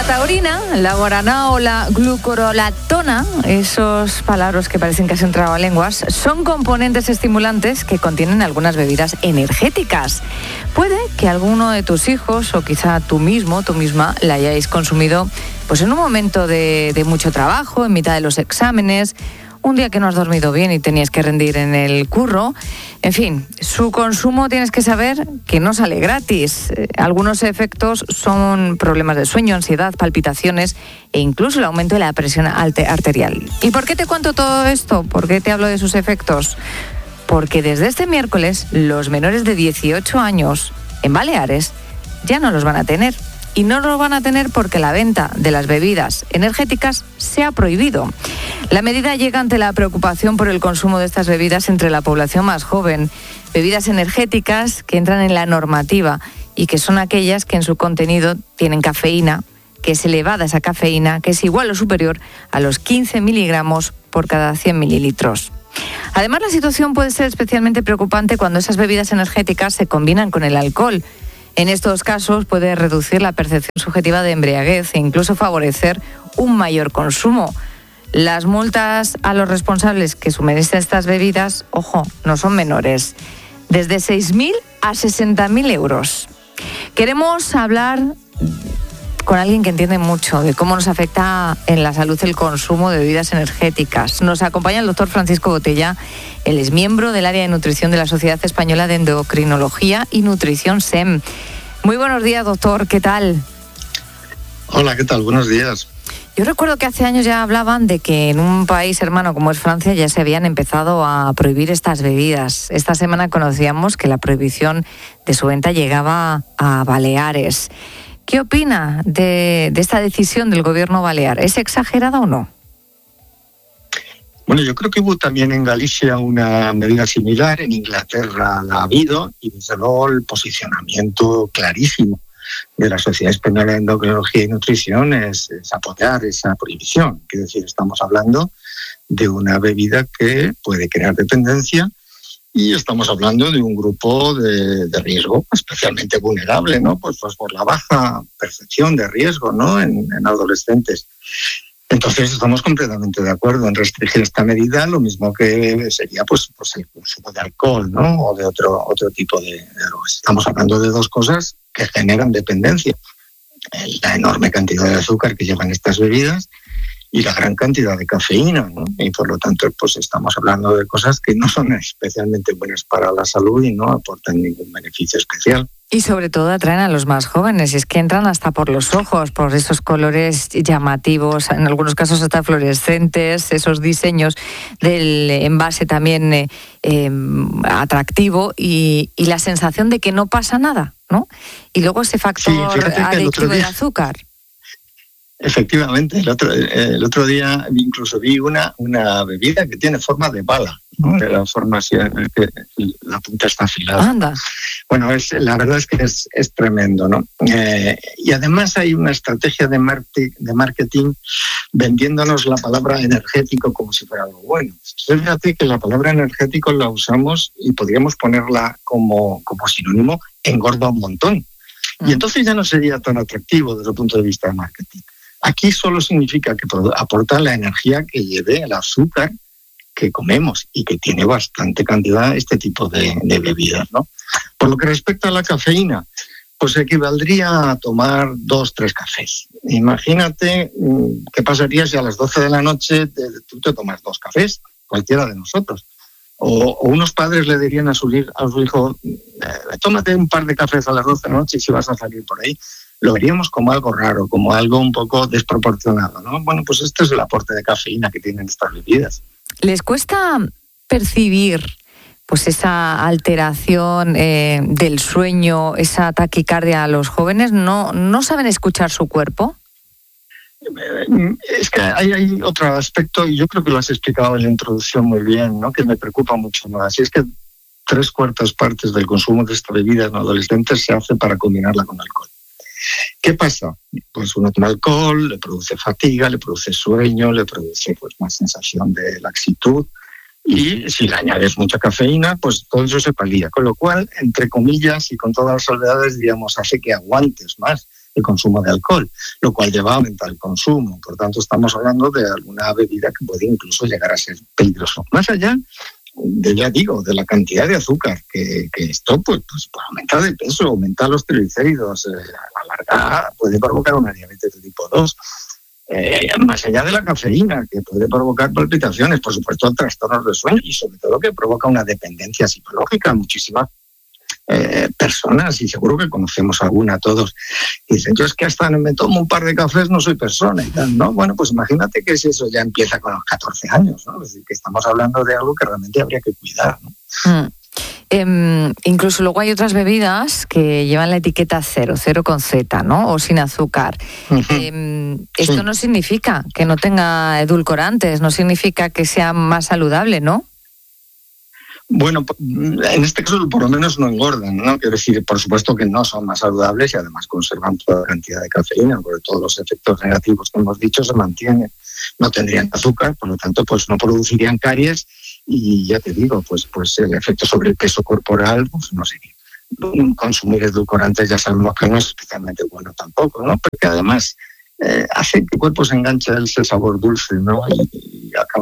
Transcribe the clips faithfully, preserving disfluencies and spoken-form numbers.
taurina, la guaraná o la glucurolatona, esos palabras que parecen que has entrado a lenguas, son componentes estimulantes que contienen algunas bebidas energéticas. Puede que alguno de tus hijos o quizá tú mismo, tú misma, la hayáis consumido pues en un momento de, de mucho trabajo, en mitad de los exámenes, un día que no has dormido bien y tenías que rendir en el curro. En fin, su consumo tienes que saber que no sale gratis. Eh, algunos efectos son problemas de sueño, ansiedad, palpitaciones e incluso el aumento de la presión arterial. ¿Y por qué te cuento todo esto? ¿Por qué te hablo de sus efectos? Porque desde este miércoles los menores de dieciocho años en Baleares ya no los van a tener. Y no lo van a tener porque la venta de las bebidas energéticas se ha prohibido. La medida llega ante la preocupación por el consumo de estas bebidas entre la población más joven. Bebidas energéticas que entran en la normativa y que son aquellas que en su contenido tienen cafeína, que es elevada esa cafeína, que es igual o superior a los quince miligramos por cada cien mililitros. Además, la situación puede ser especialmente preocupante cuando esas bebidas energéticas se combinan con el alcohol. En estos casos puede reducir la percepción subjetiva de embriaguez e incluso favorecer un mayor consumo. Las multas a los responsables que suministran estas bebidas, ojo, no son menores, desde seis mil a sesenta mil euros. Queremos hablar con alguien que entiende mucho de cómo nos afecta en la salud el consumo de bebidas energéticas. Nos acompaña el doctor Francisco Botella. Él es miembro del área de nutrición de la Sociedad Española de Endocrinología y Nutrición S E M. Muy buenos días, doctor. ¿Qué tal? Hola, ¿qué tal? Buenos días. Yo recuerdo que hace años ya hablaban de que en un país hermano como es Francia ya se habían empezado a prohibir estas bebidas. Esta semana conocíamos que la prohibición de su venta llegaba a Baleares. ¿Qué opina de, de esta decisión del gobierno balear? ¿Es exagerada o no? Bueno, yo creo que hubo también en Galicia una medida similar, en Inglaterra la ha habido, y desde luego el posicionamiento clarísimo de la Sociedad Española de Endocrinología y Nutrición es, es apoyar esa prohibición. Quiero decir, estamos hablando de una bebida que puede crear dependencia y estamos hablando de un grupo de, de riesgo especialmente vulnerable, ¿no? Pues, pues por la baja percepción de riesgo, ¿no? En, en adolescentes. Entonces estamos completamente de acuerdo en restringir esta medida, lo mismo que sería pues, pues el consumo de alcohol, ¿no? O de otro, otro tipo de, de drogas. Estamos hablando de dos cosas que generan dependencia. La enorme cantidad de azúcar que llevan estas bebidas y la gran cantidad de cafeína, ¿no? Y por lo tanto pues estamos hablando de cosas que no son especialmente buenas para la salud y no aportan ningún beneficio especial. Y sobre todo atraen a los más jóvenes, y es que entran hasta por los ojos, por esos colores llamativos, en algunos casos hasta fluorescentes, esos diseños del envase también eh, eh, atractivo y, y la sensación de que no pasa nada, ¿no? Y luego ese factor sí, adictivo del azúcar. Efectivamente, el otro, el otro día incluso vi una, una bebida que tiene forma de bala, ¿no? De la forma así, que la punta está afilada. Anda. Bueno, es, la verdad es que es, es tremendo, ¿no? Eh, y además hay una estrategia de, marti, de marketing vendiéndonos la palabra energético como si fuera algo bueno. Fíjate que la palabra energético la usamos y podríamos ponerla como, como sinónimo engorda un montón. Y entonces ya no sería tan atractivo desde el punto de vista de marketing. Aquí solo significa que aporta la energía que lleve el azúcar que comemos y que tiene bastante cantidad este tipo de, de bebidas, ¿no? Por lo que respecta a la cafeína, pues equivaldría a tomar dos, tres cafés. Imagínate qué pasaría si a las doce de la noche te, tú te tomas dos cafés, cualquiera de nosotros. O, o unos padres le dirían a su, a su hijo, eh, tómate un par de cafés a las doce de la noche y si vas a salir por ahí. Lo veríamos como algo raro, como algo un poco desproporcionado, ¿no? Bueno, pues este es el aporte de cafeína que tienen estas bebidas. ¿Les cuesta percibir pues esa alteración eh, del sueño, esa taquicardia a los jóvenes? ¿No, no saben escuchar su cuerpo? Es que hay, hay otro aspecto, y yo creo que lo has explicado en la introducción muy bien, ¿no? Que me preocupa mucho más. Y es que tres cuartas partes del consumo de esta bebida en adolescentes se hace para combinarla con alcohol. ¿Qué pasa? Pues uno toma alcohol, le produce fatiga, le produce sueño, le produce pues más sensación de laxitud, y si le añades mucha cafeína, pues todo eso se palía. Con lo cual, entre comillas y con todas las salvedades, digamos, hace que aguantes más el consumo de alcohol, lo cual lleva a aumentar el consumo. Por tanto, estamos hablando de alguna bebida que puede incluso llegar a ser peligroso. Más allá de, ya digo, de la cantidad de azúcar, que, que esto pues, pues, pues aumenta de peso, aumenta los triglicéridos, eh, a la larga puede provocar una diabetes de tipo dos. Eh, más allá de la cafeína, que puede provocar palpitaciones, por supuesto, trastornos de sueño y sobre todo que provoca una dependencia psicológica. Muchísimas eh, personas, y seguro que conocemos alguna todos, dicen, yo es que hasta me tomo un par de cafés no soy persona y tal, ¿no? Bueno, pues imagínate que si eso ya empieza con los catorce años, ¿no? Es decir, que estamos hablando de algo que realmente habría que cuidar, ¿no? Mm. Eh, incluso luego hay otras bebidas que llevan la etiqueta cero, cero con Z, ¿no? O sin azúcar. Uh-huh. Eh, esto sí. No significa que no tenga edulcorantes, no significa que sea más saludable, ¿no? Bueno, en este caso por lo menos no engordan, ¿no? Quiero decir, por supuesto que no son más saludables y además conservan toda la cantidad de cafeína, porque todos los efectos negativos que hemos dicho se mantienen. No tendrían azúcar, por lo tanto, pues no producirían caries. Y ya te digo, pues, pues el efecto sobre el peso corporal, pues no sería. Consumir edulcorantes ya sabemos que no es especialmente bueno tampoco, ¿no? Porque además eh, hace que el cuerpo se enganche a ese sabor dulce, ¿no? Y, y acaba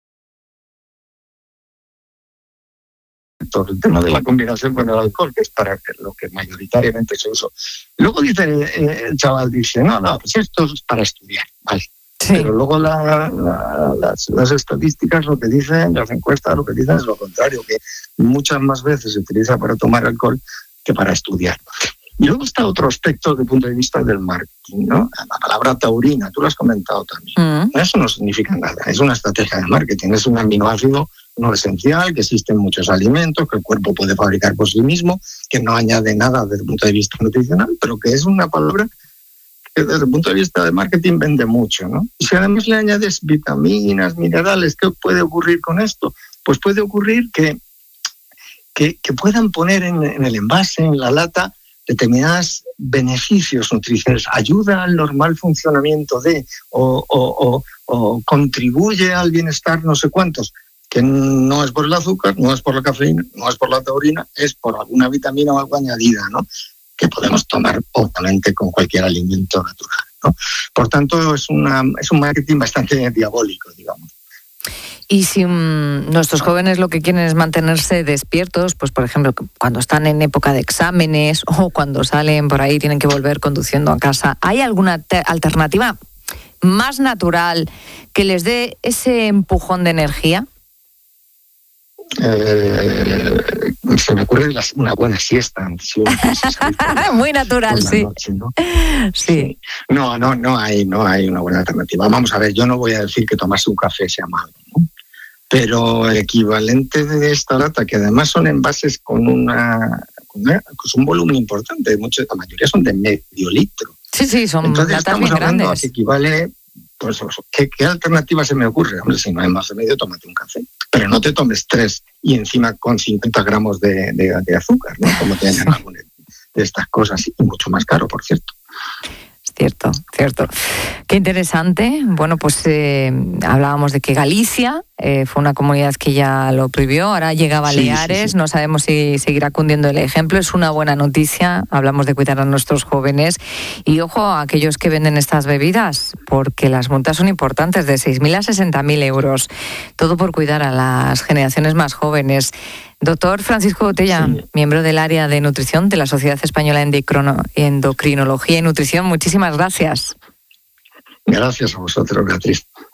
todo el tema de la combinación con el alcohol, que es para lo que mayoritariamente se usa. Luego dice eh, el chaval, dice, no, no, pues esto es para estudiar, vale. Sí. Pero luego la, la, las, las estadísticas lo que dicen, las encuestas lo que dicen es lo contrario, que muchas más veces se utiliza para tomar alcohol que para estudiar. Y luego está otro aspecto desde el punto de vista del marketing, ¿no? La palabra taurina, tú lo has comentado también. Mm. Eso no significa nada, es una estrategia de marketing, es un aminoácido no esencial, que existen muchos alimentos, que el cuerpo puede fabricar por sí mismo, que no añade nada desde el punto de vista nutricional, pero que es una palabra que desde el punto de vista de marketing vende mucho, ¿no? Y si además le añades vitaminas, minerales, ¿qué puede ocurrir con esto? Pues puede ocurrir que, que, que puedan poner en, en el envase, en la lata, determinados beneficios nutricionales, ayuda al normal funcionamiento de, o, o, o, o contribuye al bienestar no sé cuántos, que no es por el azúcar, no es por la cafeína, no es por la taurina, es por alguna vitamina o algo añadida, ¿no? Que podemos tomar obviamente con cualquier alimento natural, ¿no? Por tanto, es, una, es un marketing bastante diabólico, digamos. Y si um, nuestros jóvenes lo que quieren es mantenerse despiertos, pues por ejemplo, cuando están en época de exámenes o cuando salen por ahí tienen que volver conduciendo a casa, ¿hay alguna te- alternativa más natural que les dé ese empujón de energía? Eh, se me ocurre una buena siesta. Muy natural, sí. Noche, ¿no? sí. Sí. No, no, no hay, no hay una buena alternativa. Vamos a ver, yo no voy a decir que tomarse un café sea malo, ¿no? Pero el equivalente de esta lata, que además son envases con una, con una con un volumen importante, muchos, la mayoría son de medio litro. Sí, sí, son Entonces, latas muy grandes. Que equivale. Pues, ¿qué, ¿qué alternativa se me ocurre? Hombre, si no hay más remedio, tómate un café. Pero no te tomes tres y encima con cincuenta gramos de, de, de azúcar, ¿no? Como tienen algunas de estas cosas, y mucho más caro, por cierto. Cierto, cierto. Qué interesante. Bueno, pues eh, hablábamos de que Galicia eh, fue una comunidad que ya lo prohibió, ahora llega a Baleares, sí, sí, sí. No sabemos si seguirá cundiendo el ejemplo, es una buena noticia, hablamos de cuidar a nuestros jóvenes y ojo a aquellos que venden estas bebidas, porque las multas son importantes, de seis mil a sesenta mil euros, todo por cuidar a las generaciones más jóvenes. Doctor Francisco Botella, sí. Miembro del área de nutrición de la Sociedad Española de Endocrinología y Nutrición, muchísimas gracias. Gracias a vosotros, Beatriz.